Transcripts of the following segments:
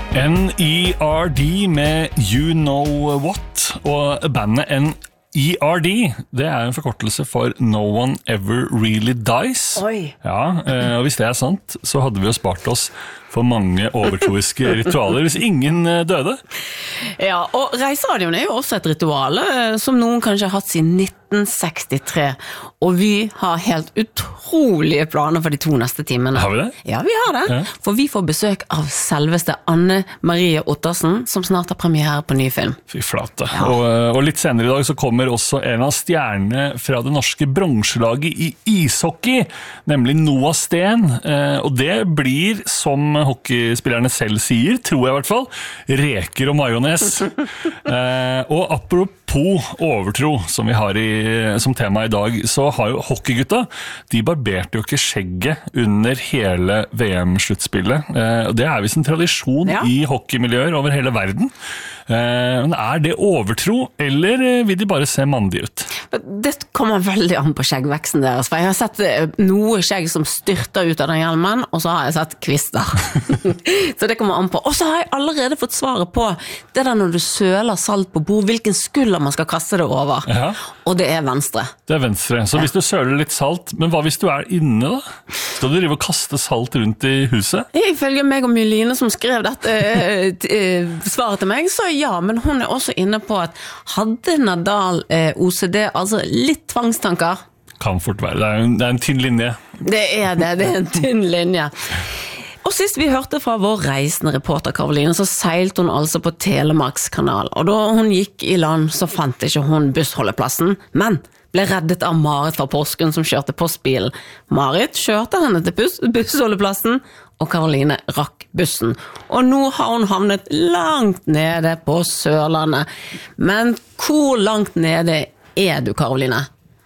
N.E.R.D. med You Know What, og bandet N.E.R.D. Det en forkortelse for No One Ever Really Dies. Oi. Ja, og hvis det sant, så hadde vi jo spart oss for mange overtroiske ritualer hvis ingen døde. Ja, og reiseradioen jo også et ritual som noen kanskje har hatt siden 1963, og vi har helt utrolige planer for de 2 neste timene. Har vi det? Ja, vi har det. Ja. For vi får besøk av selveste Anne Marie Ottersen, som snart har premiere på ny film. Fy flate. Ja. Og litt senere i dag så kommer også en av stjernene fra det norske bronselaget i ishockey, nemlig Noah Sten, og det blir som hockeyspillerne selv sier, tror jeg i hvert fall, reker og majones. Og apropos overtro, som vi har som tema i dag, så har jo hockeygutta, de barberte jo ikke skjegget under hele VM-sluttspillet. Det visst en tradisjon i hockeymiljøer over hele verden. Men det overtro, eller vil de bare se mandige ut? Det kommer veldig an på skjeggveksten deres, for jeg har sett noe skjegg som styrter ut av den hjelmen, og så har jeg sett kvister. Så det kommer an på. Og så har jeg allerede fått svaret på det der når du søler salt på bord, hvilken skulder man skal kaste det over. Ja. Og det venstre. Det venstre. Så hvis du søler litt salt, men hva hvis du inne da? Skal du drive og kaste salt rundt i huset? Ifølge meg og Myline som skrev dette svaret til meg, så ja, men hun også inne på at hadde Nadal OCD, altså litt tvangstanker? Kan fort være. Det en tynn linje. Det en tynn linje. Og sist vi hørte fra vår reisende reporter Karoline, så seilte hun altså på Telemarkskanal. Og da hun gikk i land, så fant ikke hun bussholdeplassen, men ble reddet av Marit fra Porsgrunn som kjørte postbilen. Marit kjørte henne til bussholdeplassen, og Karoline rakk bussen. Og nå har hun havnet langt nede på Sørlandet. Men hvor langt nede du, Karoline?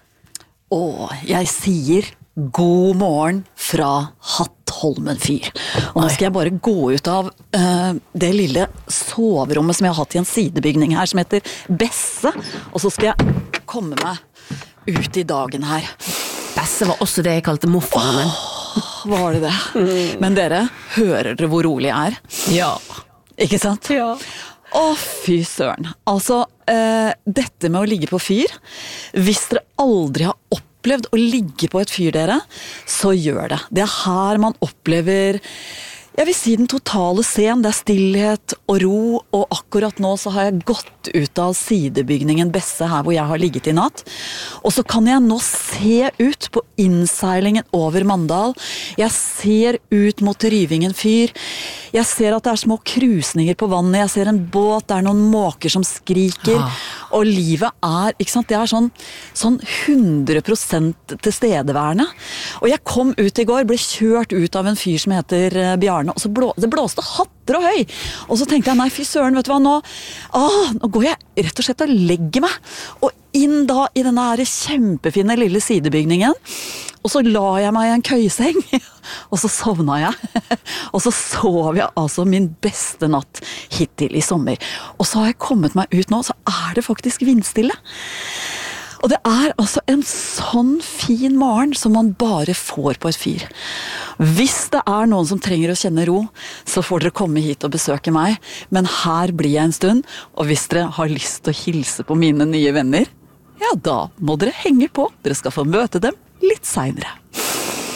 Jeg sier god morgen fra Hattholmen fyr. Og nå skal jeg bare gå ut av det lille soverommet som jeg har hatt i en sidebygning her, som heter Besse. Og så skal jeg komme meg ut i dagen her. Besse var også det jeg kalte morfaren min. Var det det? Men dere, hører dere hvor rolig jeg Ja. Ikke sant? Ja. Fy søren. Altså, dette med å ligge på fyr, hvis dere aldri har opplevd å ligge på et fyr dere, så gjør det. Det her man opplever, jeg vil si den totale scenen, det stillhet og ro, og akkurat nå så har jeg gått ut av sidebygningen Besse her hvor jeg har ligget i natt, og så kan jeg nå se ut på innseilingen over Mandal, jeg ser ut mot Ryvingen fyr, jeg ser at det små krusninger på vannet, jeg ser en båt, det noen måker som skriker, og livet ikke sant, det sånn 100% tilstedeværende. Og jeg kom ut i går, ble kjørt ut av en fyr som heter Bjarne, og så det blåste hatter og høy. Og så tenkte jeg, nei fy søren, vet du hva, nå går jeg rett og slett og legger meg. Og inn da i denne her kjempefine lille sidebygningen, og så la jeg meg i en køyeseng, og så sovna jeg. Og så sov jeg altså min beste natt hittil i sommer. Og så har jeg kommet meg ut nå, så det faktisk vindstille. Og det altså en sånn fin morgen som man bare får på et fyr. Hvis det noen som trenger å kjenne ro, så får dere komme hit og besøke meg. Men her blir jeg en stund, og hvis dere har lyst til å hilse på mine nye venner, ja, da må dere henge på. Dere skal få møte dem litt senere.